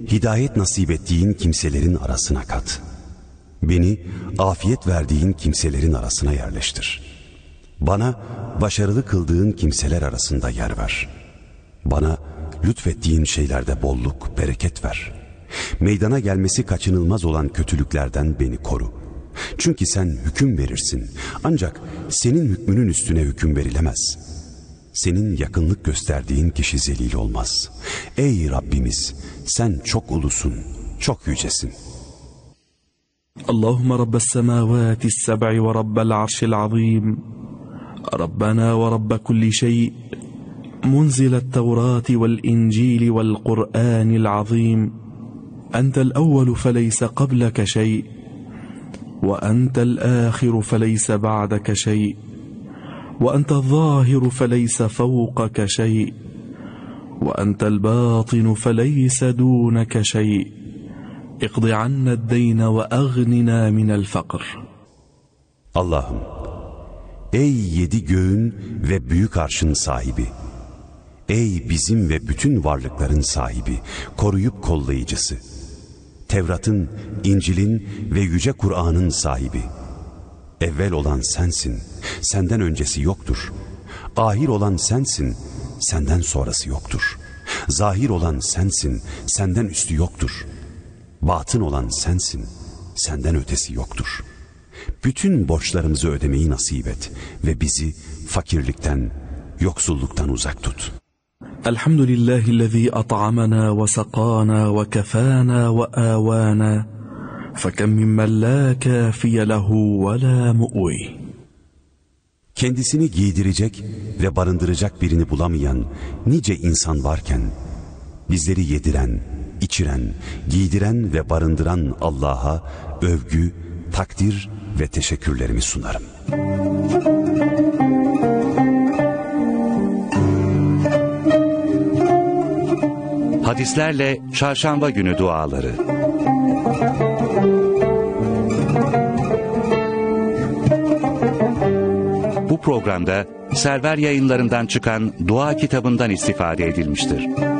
hidayet nasip ettiğin kimselerin arasına kat. Beni afiyet verdiğin kimselerin arasına yerleştir. Bana başarılı kıldığın kimseler arasında yer ver. Bana lütfettiğin şeylerde bolluk, bereket ver. Meydana gelmesi kaçınılmaz olan kötülüklerden beni koru. Çünkü sen hüküm verirsin. Ancak senin hükmünün üstüne hüküm verilemez. Senin yakınlık gösterdiğin kişi zelil olmaz. Ey Rabbimiz, sen çok ulusun, çok yücesin. اللهم رب السماوات السبع ورب العرش العظيم ربنا ورب كل شيء منزل التوراة والإنجيل والقرآن العظيم أنت الأول فليس قبلك شيء وأنت الآخر فليس بعدك شيء وأنت الظاهر فليس فوقك شيء وأنت الباطن فليس دونك شيء اقض عنا الدين وأغننا من الفقر. Allah'ım, ey yedi göğün ve büyük arşın sahibi, ey bizim ve bütün varlıkların sahibi, koruyup kollayıcısı, Tevrat'ın, İncil'in ve Yüce Kur'an'ın sahibi, evvel olan sensin, senden öncesi yoktur. Ahir olan sensin, senden sonrası yoktur. Zahir olan sensin, senden üstü yoktur. Batın olan sensin, senden ötesi yoktur. Bütün borçlarımızı ödemeyi nasip et ve bizi fakirlikten, yoksulluktan uzak tut. Elhamdülillahillezî at'amana ve sakana ve kefana ve âvâna fekem mimmen lâ kâfiye lehu ve lâ mu'vi. Kendisini giydirecek ve barındıracak birini bulamayan nice insan varken, bizleri yediren, içiren, giydiren ve barındıran Allah'a övgü, takdir ve teşekkürlerimi sunarım. Hadislerle Çarşamba günü duaları. Bu programda Server Yayınları'ndan çıkan dua kitabından istifade edilmiştir.